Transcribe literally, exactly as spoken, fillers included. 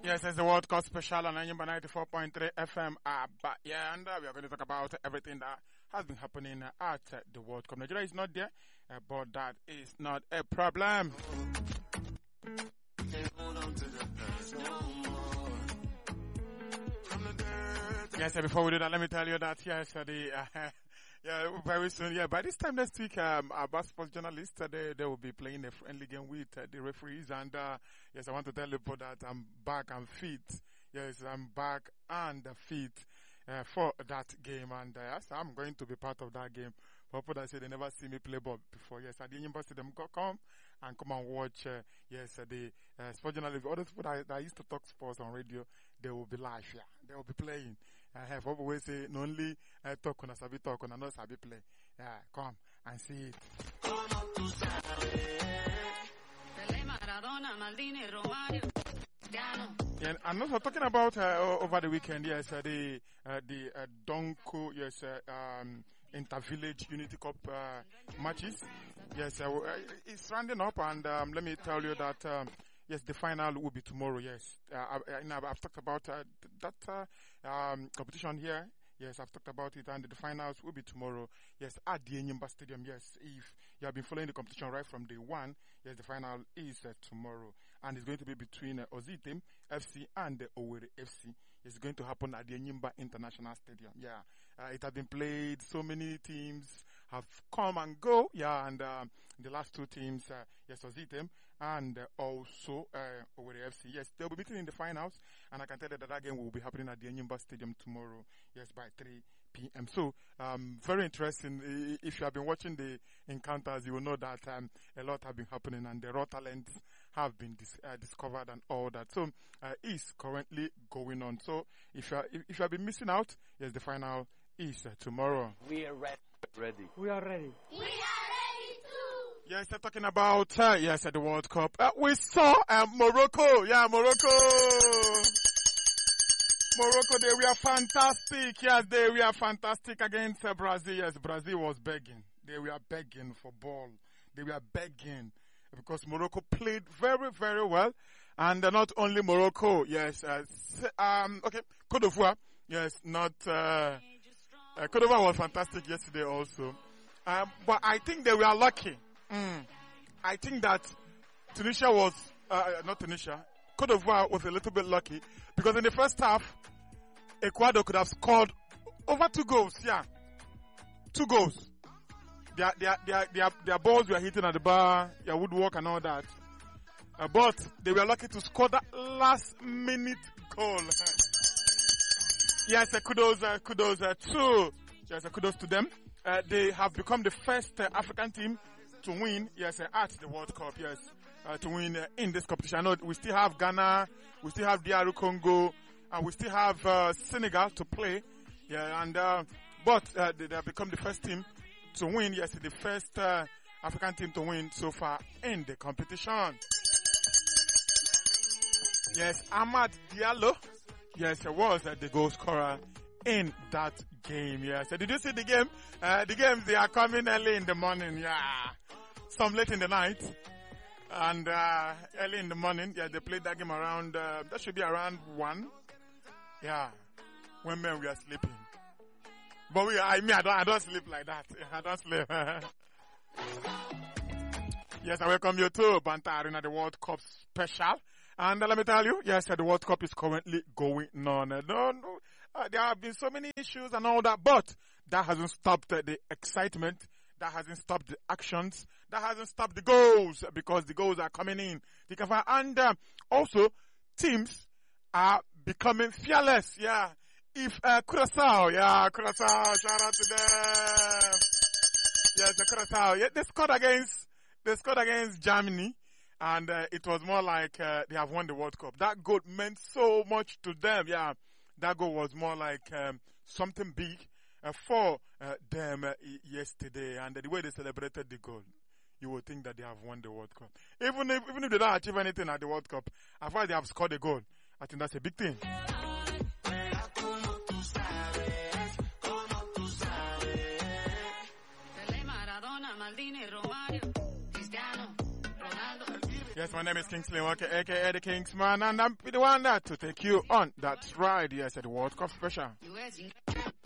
Yes, it's the World Cup special on ninety-four point three F M. Uh, but yeah, and uh, we are going to talk about everything that has been happening uh, at uh, the World Cup. Nigeria is not there, uh, but that is not a problem. Yes, uh, before we do that, let me tell you that yes, uh, the uh, yeah, very soon. Yeah, by this time next week, um, our basketball journalists uh, they they will be playing a friendly game with uh, the referees. And uh, yes, I want to tell people that I'm back and fit. Yes, I'm back and fit uh, for that game, and uh, yes, I'm going to be part of that game. For people that say they never see me play ball before, yes, at the university, them go come and come and watch. Uh, yes, uh, the uh, sport journalists, all those people that, that used to talk sports on radio, they will be live. Yeah, they will be playing. I have always say, no only uh, talk on a sabi talk on a no sabi play. Yeah, come and see it. Yeah, I'm also talking about uh, over the weekend. Yes, uh, the uh, the uh, Donko, yes, uh, um, inter-village Unity Cup uh, matches. Yes, uh, it's rounding up, and um, let me tell you that. Um, Yes, the final will be tomorrow. Yes, uh, I, I, I've talked about uh, that uh, um, competition here. Yes, I've talked about it, and the finals will be tomorrow. Yes, at the Enyimba Stadium. Yes, if you have been following the competition right from day one, yes, the final is uh, tomorrow, and it's going to be between uh, Ozitem F C and uh, Owerri F C. It's going to happen at the Enyimba International Stadium. Yeah, uh, it has been played. So many teams have come and go. Yeah, and uh, the last two teams, uh, yes, Ozitem and uh, also uh, Owerri F C. Yes, they'll be meeting in the finals, and I can tell you that that game will be happening at the Enyimba Stadium tomorrow. Yes, by three p.m. So, um, very interesting. If you have been watching the encounters, you will know that um, a lot have been happening, and the raw talents have been dis- uh, discovered and all that. So, uh, is currently going on. So, if you are, if, if you have been missing out, yes, the final is uh, tomorrow. We are re- ready. We are ready. We are ready too. Yes, they're talking about uh, yes, at the World Cup. Uh, we saw uh, Morocco. Yeah, Morocco. Morocco, they were fantastic. Yes, they were fantastic against uh, Brazil. Yes, Brazil was begging. They were begging for ball. They were begging because Morocco played very, very well. And uh, not only Morocco, yes, uh, um, okay, Côte d'Ivoire, yes, not, uh, uh, Côte d'Ivoire was fantastic yesterday also. Um, but I think they were lucky. Mm. I think that Tunisia was, uh, not Tunisia, Côte d'Ivoire was a little bit lucky because in the first half, Ecuador could have scored over two goals. Yeah, two goals. Their their their their, their balls were hitting at the bar, their woodwork and all that. Uh, but they were lucky to score that last minute goal. Yes, uh, kudos, uh, kudos uh, to yes, uh, kudos to them. Uh, they have become the first uh, African team to win, yes, uh, at the World Cup, yes, uh, to win uh, in this competition. I know we still have Ghana, we still have D R Congo, and we still have uh, Senegal to play, yeah, and uh, but uh, they, they have become the first team to win, yes, the first uh, African team to win so far in the competition. Yes, Ahmad Diallo, yes, was uh, the goal scorer in that game, yes. So did you see the game? Uh, the games, they are coming early in the morning, yeah. Some late in the night. And, uh, early in the morning, yeah, they played that game around, uh, that should be around one. Yeah. When men we are sleeping. But we, I mean, I don't, I don't sleep like that. I don't sleep. Yes, I welcome you to Banta Arena, the World Cup special. And uh, let me tell you, yes, uh, the World Cup is currently going on. Uh, no, no, uh, there have been so many issues and all that, but that hasn't stopped uh, the excitement. That hasn't stopped the actions. That hasn't stopped the goals because the goals are coming in. And uh, also, teams are becoming fearless. Yeah. If uh, Curaçao, yeah, Curaçao, shout out to them. Yes, the Curaçao. Yeah, they scored against, they scored against Germany. And uh, it was more like uh, they have won the World Cup. That goal meant so much to them. Yeah, that goal was more like um, something big uh, for uh, them uh, yesterday. And the way they celebrated the goal, you would think that they have won the World Cup. Even if even if they don't achieve anything at the World Cup, as far as they have scored a goal, I think that's a big thing. Yes, my name is Kingsley Walker, aka the Kingsman, and I'm the one that to take you on that ride. Yes, at the World Cup special.